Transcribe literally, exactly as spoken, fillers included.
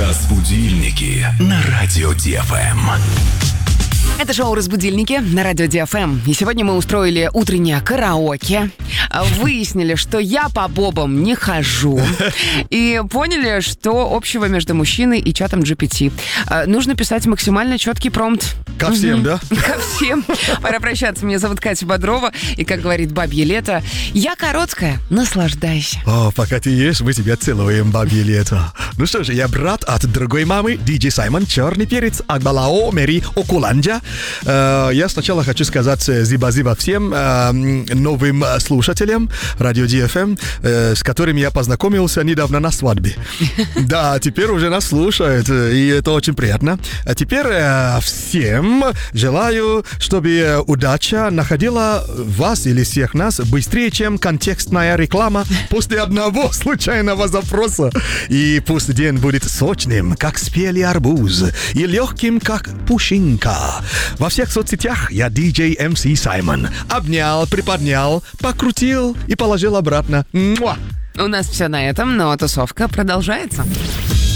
Разбудильники на радио Ди Эф Эм. Это шоу «Разбудильники» на радио Ди Эф Эм. И сегодня мы устроили утреннее караоке. Выяснили, что я по бобам не хожу. И поняли, что общего между мужчиной и чатом джи пи ти. Нужно писать максимально четкий промпт. Ко всем, угу. да? Ко всем. Пора прощаться. Меня зовут Катя Бодрова. И, как говорит бабье лето, я короткая, наслаждайся. О, пока ты ешь, мы тебя целуем, бабье лето. Ну что же, я брат от другой мамы, диджей Саймон, черный перец, Акбалао, Мэри, Окуланджа. Э, я сначала хочу сказать зиба-зиба всем э, новым слушателям радио Ди Эф Эм, э, с которыми я познакомился недавно на свадьбе. Да, теперь уже нас слушают, и это очень приятно. А теперь э, всем желаю, чтобы удача находила вас или всех нас быстрее, чем контекстная реклама после одного случайного запроса. И пусть день будет сочным, как спелый арбуз, и легким, как пушинка. Во всех соцсетях я диджей эм си Саймон. Обнял, приподнял, покрутил и положил обратно. Муа! У нас все на этом, но тусовка продолжается.